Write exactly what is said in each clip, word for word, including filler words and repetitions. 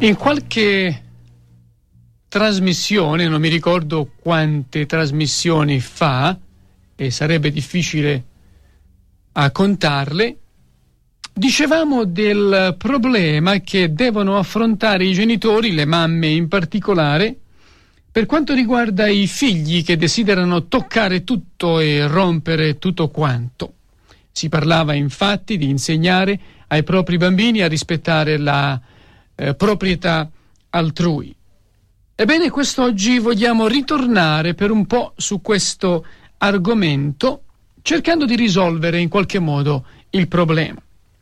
In qualche trasmissione, non mi ricordo quante trasmissioni fa, e sarebbe difficile a contarle, dicevamo del problema che devono affrontare i genitori, le mamme in particolare, per quanto riguarda i figli che desiderano toccare tutto e rompere tutto quanto. Si parlava infatti di insegnare ai propri bambini a rispettare la eh, proprietà altrui. Ebbene, quest'oggi vogliamo ritornare per un po' su questo argomento, cercando di risolvere in qualche modo il problema.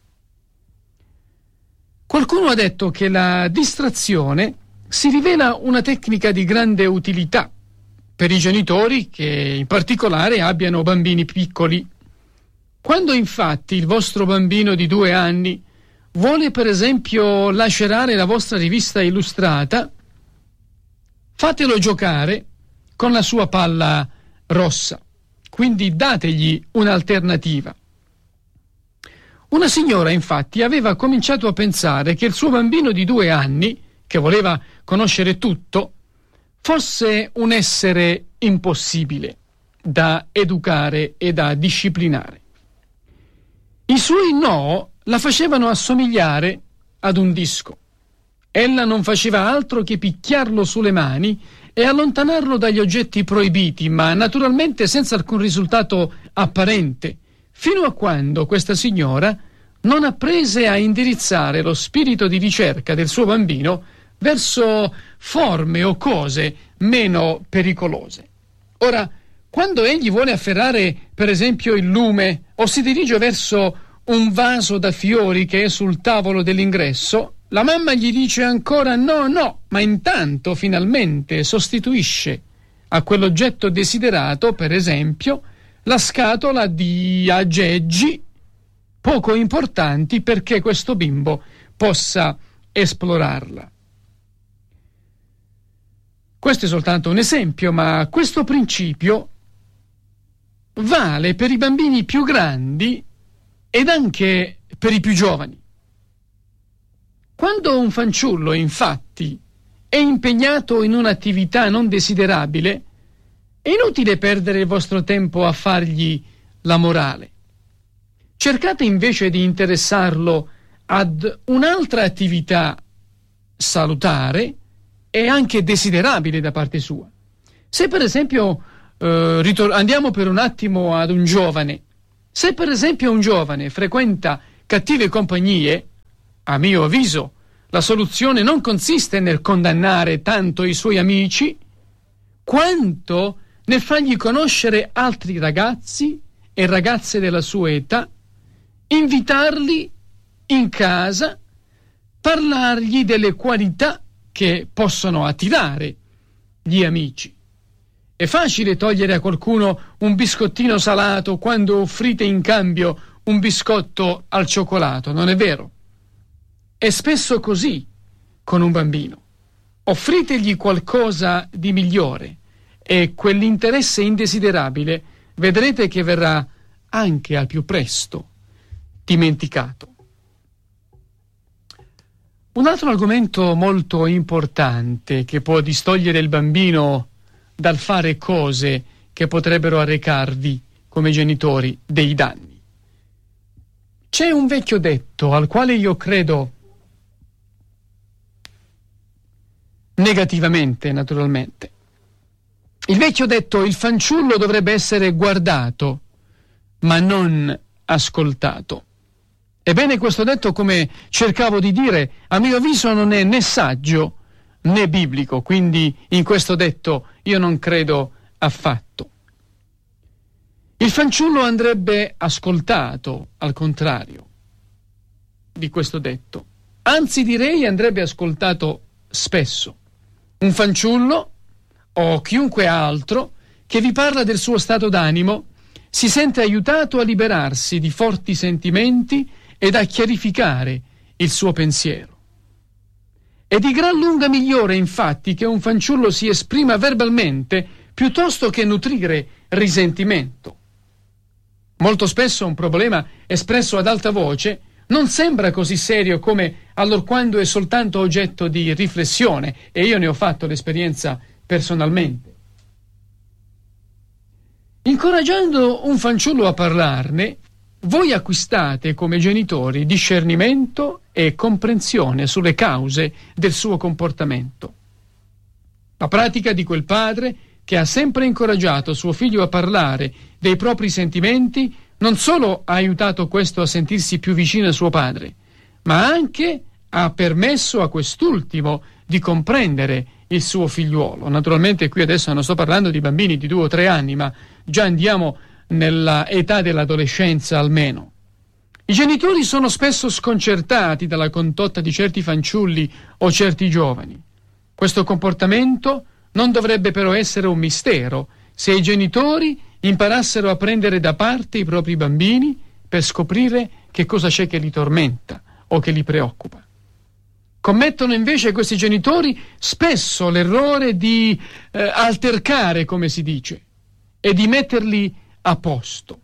Qualcuno ha detto che la distrazione si rivela una tecnica di grande utilità per i genitori che in particolare abbiano bambini piccoli. Quando infatti il vostro bambino di due anni vuole per esempio lacerare la vostra rivista illustrata, fatelo giocare con la sua palla rossa, quindi dategli un'alternativa. Una signora infatti aveva cominciato a pensare che il suo bambino di due anni, che voleva conoscere tutto, fosse un essere impossibile da educare e da disciplinare. I suoi no la facevano assomigliare ad un disco. Ella non faceva altro che picchiarlo sulle mani e allontanarlo dagli oggetti proibiti, ma naturalmente senza alcun risultato apparente, fino a quando questa signora non apprese a indirizzare lo spirito di ricerca del suo bambino verso forme o cose meno pericolose. Ora, quando egli vuole afferrare, per esempio, il lume o si dirige verso un vaso da fiori che è sul tavolo dell'ingresso, la mamma gli dice ancora no, no, ma intanto finalmente sostituisce a quell'oggetto desiderato, per esempio, la scatola di aggeggi poco importanti perché questo bimbo possa esplorarla. Questo è soltanto un esempio, ma questo principio vale per i bambini più grandi ed anche per i più giovani. Quando un fanciullo, infatti, è impegnato in un'attività non desiderabile, è inutile perdere il vostro tempo a fargli la morale. Cercate invece di interessarlo ad un'altra attività salutare e anche desiderabile da parte sua. Se per esempio eh, ritor- andiamo per un attimo ad un giovane, se per esempio un giovane frequenta cattive compagnie, a mio avviso, la soluzione non consiste nel condannare tanto i suoi amici, quanto nel fargli conoscere altri ragazzi e ragazze della sua età, invitarli in casa, parlargli delle qualità che possono attirare gli amici. È facile togliere a qualcuno un biscottino salato quando offrite in cambio un biscotto al cioccolato, non è vero? È spesso così con un bambino. Offritegli qualcosa di migliore e quell'interesse indesiderabile vedrete che verrà anche al più presto dimenticato. Un altro argomento molto importante che può distogliere il bambino dal fare cose che potrebbero arrecarvi come genitori dei danni. C'è un vecchio detto al quale io credo negativamente, naturalmente. Il vecchio detto: il fanciullo dovrebbe essere guardato, ma non ascoltato. Ebbene, questo detto, come cercavo di dire, a mio avviso non è né saggio né biblico, quindi in questo detto io non credo affatto. Il fanciullo andrebbe ascoltato, al contrario di questo detto. Anzi, direi andrebbe ascoltato spesso. Un fanciullo o chiunque altro che vi parla del suo stato d'animo si sente aiutato a liberarsi di forti sentimenti ed a chiarificare il suo pensiero. È di gran lunga migliore, infatti, che un fanciullo si esprima verbalmente piuttosto che nutrire risentimento. Molto spesso un problema espresso ad alta voce non sembra così serio come allorquando è soltanto oggetto di riflessione, e io ne ho fatto l'esperienza personalmente. Incoraggiando un fanciullo a parlarne, voi acquistate come genitori discernimento e comprensione sulle cause del suo comportamento. La pratica di quel padre che ha sempre incoraggiato suo figlio a parlare dei propri sentimenti non solo ha aiutato questo a sentirsi più vicino a suo padre, ma anche ha permesso a quest'ultimo di comprendere il suo figliuolo. Naturalmente qui adesso non sto parlando di bambini di due o tre anni, ma già andiamo nella età dell'adolescenza almeno. I genitori sono spesso sconcertati dalla condotta di certi fanciulli o certi giovani. Questo comportamento non dovrebbe però essere un mistero se i genitori imparassero a prendere da parte i propri bambini per scoprire che cosa c'è che li tormenta o che li preoccupa. Commettono invece questi genitori spesso l'errore di eh, altercare, come si dice, e di metterli a posto.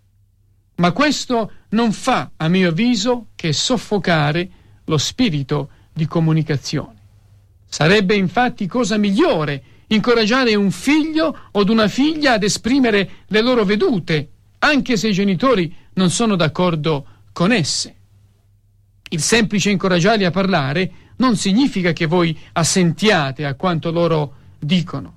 Ma questo non fa, a mio avviso, che soffocare lo spirito di comunicazione. Sarebbe infatti cosa migliore incoraggiare un figlio o una figlia ad esprimere le loro vedute, anche se i genitori non sono d'accordo con esse. Il semplice incoraggiarli a parlare non significa che voi assentiate a quanto loro dicono.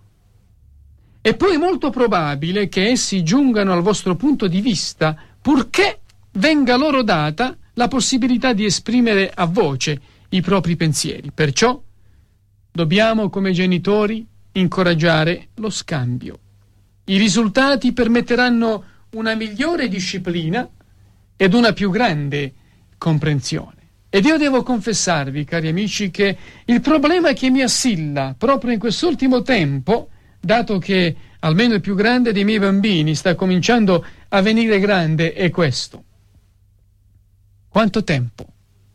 È poi molto probabile che essi giungano al vostro punto di vista purché venga loro data la possibilità di esprimere a voce i propri pensieri. Perciò dobbiamo, come genitori, incoraggiare lo scambio. I risultati permetteranno una migliore disciplina ed una più grande comprensione. Ed io devo confessarvi, cari amici, che il problema che mi assilla proprio in quest'ultimo tempo, dato che almeno il più grande dei miei bambini sta cominciando a venire grande, è questo. Quanto tempo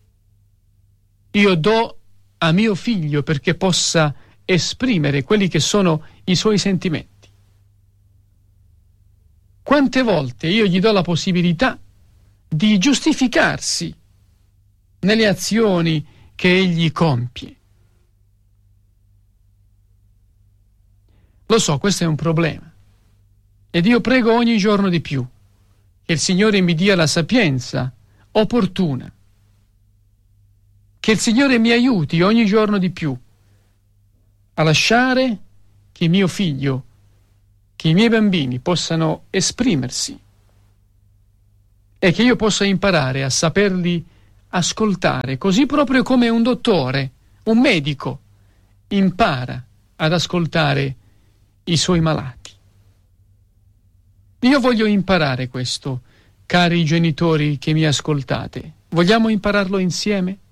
io do a mio figlio perché possa esprimere quelli che sono i suoi sentimenti? Quante volte io gli do la possibilità di giustificarsi nelle azioni che egli compie? Lo so, questo è un problema, ed io prego ogni giorno di più che il Signore mi dia la sapienza opportuna, che il Signore mi aiuti ogni giorno di più a lasciare che mio figlio, che i miei bambini possano esprimersi e che io possa imparare a saperli ascoltare, così proprio come un dottore, un medico, impara ad ascoltare i suoi malati. Io voglio imparare questo, cari genitori che mi ascoltate. Vogliamo impararlo insieme?